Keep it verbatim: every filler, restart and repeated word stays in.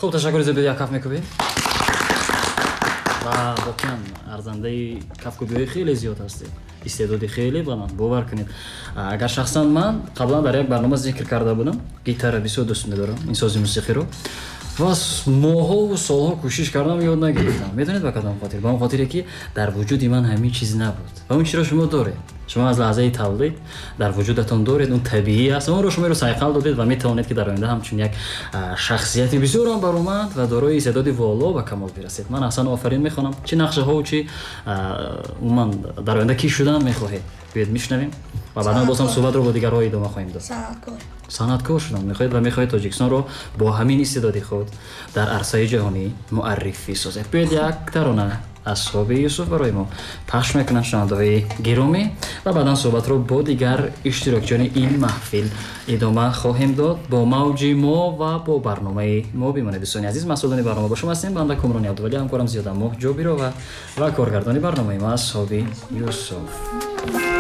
خب تشکر زیاد یک کف میکوبی و واقعا ارزنده کف کوبی خیلی زیاد هستی استعدادی خیلی بلند باور کنید اگر شخصا من قبلا در یک برنامه ذکر کرده بودم گیتار بسیار دوست می‌دارم این ساز موسیقی رو و ماها و سالها کوشش کردم یاد نگرفتم میدونید به کدام خاطر به اون خاطری که در وجود من همین چیز نبود و اون چیز رو شما دارید شما از لحظه تولد در وجودتون دارید اون طبیعی است اون رو شما رو سایقل دادید و میتوانید که در آینده همچون یک شخصیت بسیار هم برآمد و دارای استعداد والا و کمال برسید من اصلا آفرین میخوام چه نقشه ها و چه من در آینده کی شدن میخواهید بیاید میشنویم و بعدا باز هم صحبت رو با دیگرها ادامه خواهیم داد صنعتکار صنعتکار شدن میخواهید و میخواهید تاجیکستان رو با همین استعداد خود در عرصه جهانی معرفی سازید بیاید یک ترانه از صحبه یوسف برای ما پخش میکنن شنونده‌های گرامی و بعدا صحبت رو با دیگر اشتراکچیان این محفل ادامه خواهیم داد با موج ما و با برنامه ما بمانید دوستان عزیز مسئولان برنامه با شما هستیم بنده کامران عبدالولی همکارم زیاد ماه جابیرو و و کارگردانی برنامه ما صحبه یوسف